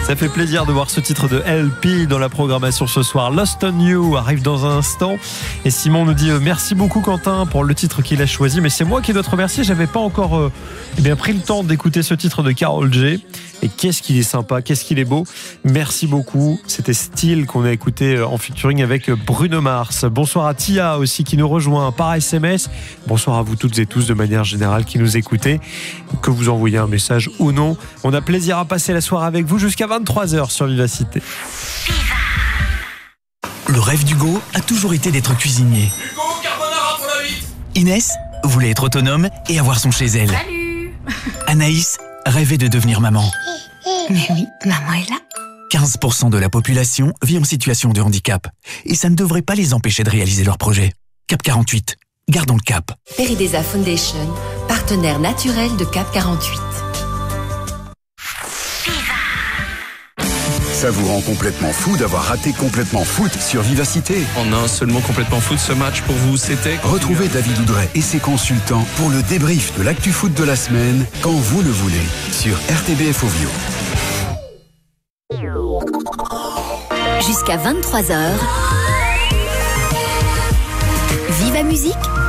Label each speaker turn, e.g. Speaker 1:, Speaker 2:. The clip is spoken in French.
Speaker 1: Ça fait plaisir de voir ce titre de LP dans la programmation ce soir. Lost on You arrive dans un instant. Et Simon nous dit merci beaucoup Quentin pour le titre qu'il a choisi. Mais c'est moi qui dois te remercier. J'avais pas encore pris le temps d'écouter ce titre de Karol G. Et qu'est-ce qu'il est sympa, qu'est-ce qu'il est beau. Merci beaucoup. C'était Style qu'on a écouté en featuring avec Bruno Mars. Bonsoir à Tia aussi qui nous rejoint par SMS. Bonsoir à vous toutes et tous de manière générale qui nous écoutez. Que vous envoyez un message ou non. On a plaisir à passer la soirée avec vous jusqu'à 23h sur Vivacité.
Speaker 2: Le rêve d'Hugo a toujours été d'être cuisinier.
Speaker 3: Hugo, carbonara pour la 8.
Speaker 2: Inès voulait être autonome et avoir son chez elle.
Speaker 4: Salut.
Speaker 2: Anaïs rêvait de devenir maman.
Speaker 4: Mais oui, maman est là.
Speaker 2: 15% de la population vit en situation de handicap. Et ça ne devrait pas les empêcher de réaliser leurs projets. Cap 48. Gardons le cap.
Speaker 5: Peridesa Foundation, partenaire naturel de Cap 48.
Speaker 6: Ça vous rend complètement fou d'avoir raté Complètement Foot sur Vivacité.
Speaker 3: En un seul mot, complètement foot, ce match pour vous, c'était...
Speaker 6: Retrouvez David Oudret et ses consultants pour le débrief de l'actu foot de la semaine, quand vous le voulez, sur RTBF Ovio.
Speaker 5: Jusqu'à 23h. Viva Musique